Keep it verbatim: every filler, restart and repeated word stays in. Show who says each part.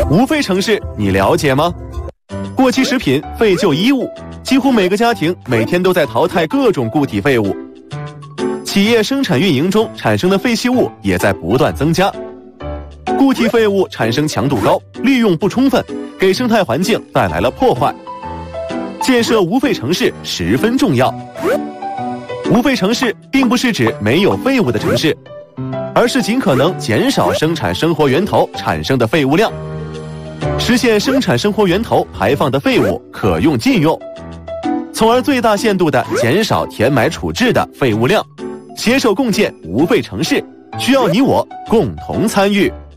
Speaker 1: 无废城市你了解吗？过期食品、废旧衣物，几乎每个家庭每天都在淘汰各种固体废物。企业生产运营中产生的废弃物也在不断增加。固体废物产生强度高，利用不充分，给生态环境带来了破坏。建设无废城市十分重要。无废城市并不是指没有废物的城市，而是尽可能减少生产生活源头产生的废物量，实现生产生活源头排放的废物可用尽用，从而最大限度地减少填埋处置的废物量，携手共建无废城市，需要你我共同参与。